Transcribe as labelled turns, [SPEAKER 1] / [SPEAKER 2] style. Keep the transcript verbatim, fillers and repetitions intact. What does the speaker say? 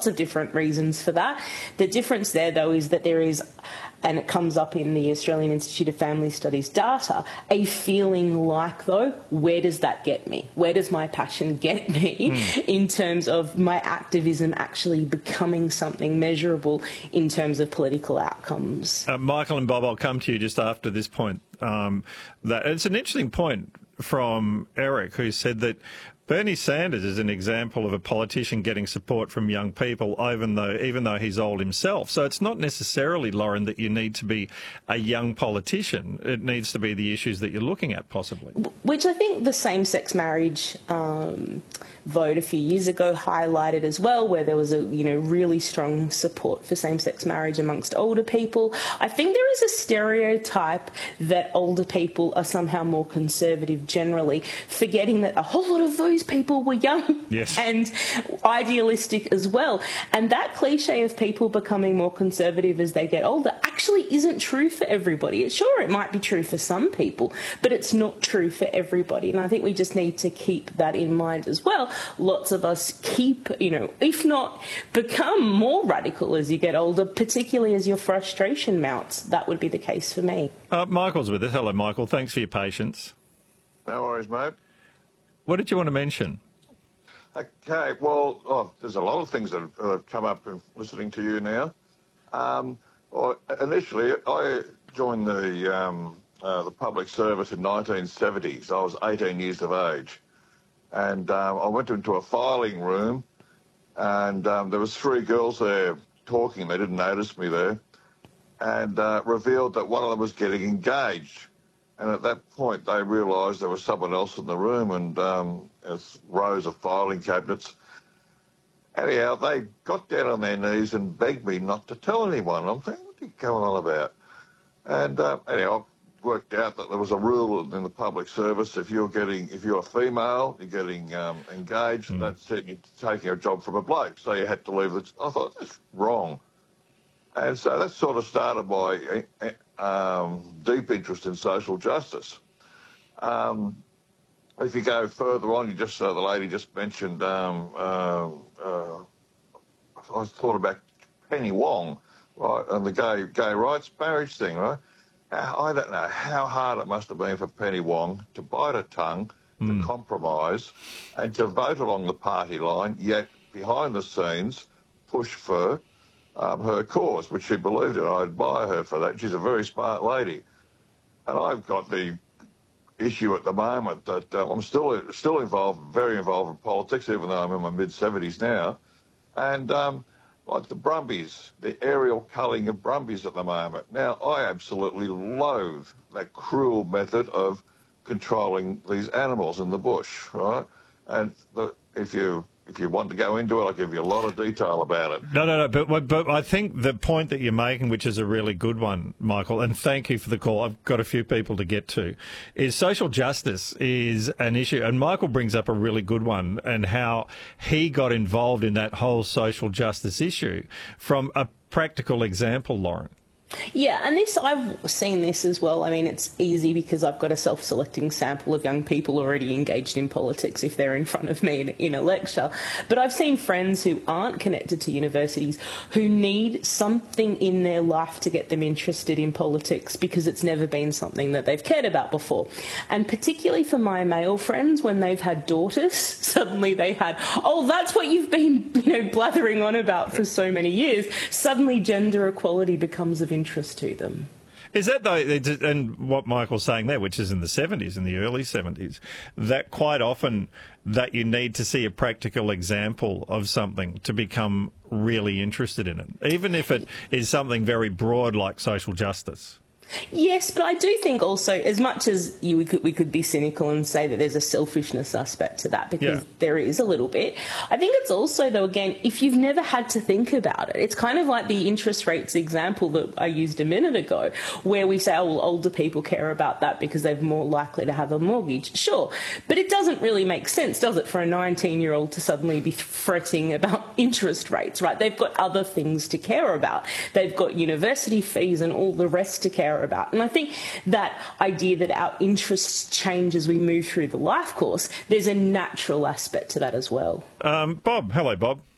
[SPEAKER 1] of different reasons for that. The difference there, though, is that there is, and it comes up in the Australian Institute of Family Studies data, a feeling like, though, where does that get me? Where does my passion get me mm. in terms of my activism actually becoming something measurable in terms of political outcomes?
[SPEAKER 2] Uh, Michael and Bob, I'll come to you just after this point. Um, that it's an interesting point from Eric, who said that Bernie Sanders is an example of a politician getting support from young people, even though even though he's old himself. So it's not necessarily, Lauren, that you need to be a young politician. It needs to be the issues that you're looking at, possibly.
[SPEAKER 1] Which I think the same-sex marriage um, vote a few years ago highlighted as well, where there was a you know really strong support for same-sex marriage amongst older people. I think there is a stereotype that older people are somehow more conservative generally, forgetting that a whole lot of those people were young
[SPEAKER 2] yes.
[SPEAKER 1] and idealistic as well. And that cliche of people becoming more conservative as they get older actually isn't true for everybody. Sure, it might be true for some people, but it's not true for everybody. And I think we just need to keep that in mind as well. Lots of us keep, you know, if not become more radical as you get older, particularly as your frustration mounts. That would be the case for me.
[SPEAKER 2] Uh, Michael's with us. Hello, Michael. Thanks for your patience.
[SPEAKER 3] No worries, mate.
[SPEAKER 2] What did you want to mention?
[SPEAKER 3] Okay, well, oh, there's a lot of things that have, uh, come up in listening to you now. Um, well, initially, I joined the um, uh, the public service in nineteen seventies. I was eighteen years of age, and um, I went into a filing room, and um, there was three girls there talking. They didn't notice me there, and uh, revealed that one of them was getting engaged. And at that point, they realised there was someone else in the room, and um, there's rows of filing cabinets. Anyhow, they got down on their knees and begged me not to tell anyone. I'm thinking, what are you going on about? And uh, anyhow, I worked out that there was a rule in the public service: if you're getting, if you're a female, you're getting um, engaged, mm. that's it, you're taking a job from a bloke. So you had to leave it. I thought, that's wrong. And so that sort of started my um, deep interest in social justice. Um, if you go further on, you just uh, the lady just mentioned. Um, uh, uh, I thought about Penny Wong, right, and the gay gay rights marriage thing, right? I don't know how hard it must have been for Penny Wong to bite her tongue, mm. to compromise, and to vote along the party line, yet behind the scenes push for Um, her cause, which she believed in. I admire her for that. She's a very smart lady. And I've got the issue at the moment that uh, I'm still still involved, very involved in politics, even though I'm in my mid-seventies now. And um, like the Brumbies, the aerial culling of Brumbies at the moment. Now, I absolutely loathe that cruel method of controlling these animals in the bush, right? And the, if you... If you want to go into it, I'll give you a lot of detail about it.
[SPEAKER 2] No, no, no, but, but I think the point that you're making, which is a really good one, Michael, and thank you for the call, I've got a few people to get to, is social justice is an issue. And Michael brings up a really good one, and how he got involved in that whole social justice issue from a practical example, Lauren.
[SPEAKER 1] Yeah, and this, I've seen this as well. I mean, it's easy because I've got a self-selecting sample of young people already engaged in politics if they're in front of me in, in a lecture. But I've seen friends who aren't connected to universities who need something in their life to get them interested in politics because it's never been something that they've cared about before. And particularly for my male friends, when they've had daughters, suddenly they had, oh, that's what you've been, you know, blathering on about for so many years. Suddenly gender equality becomes of interest. interest to them.
[SPEAKER 2] Is that though, and what Michael's saying there, which is in the seventies, in the early seventies, that quite often that you need to see a practical example of something to become really interested in it, even if it is something very broad like social justice?
[SPEAKER 1] Yes, but I do think also, as much as you, we, could, we could be cynical and say that there's a selfishness aspect to that, because yeah. there is a little bit, I think it's also, though, again, if you've never had to think about it, it's kind of like the interest rates example that I used a minute ago, where we say, oh, well, older people care about that because they're more likely to have a mortgage. Sure, but it doesn't really make sense, does it, for a nineteen-year-old to suddenly be fretting about interest rates, right? They've got other things to care about. They've got university fees and all the rest to care about. And I think that idea that our interests change as we move through the life course, there's a natural aspect to that as well.
[SPEAKER 2] Um, Bob, hello, Bob.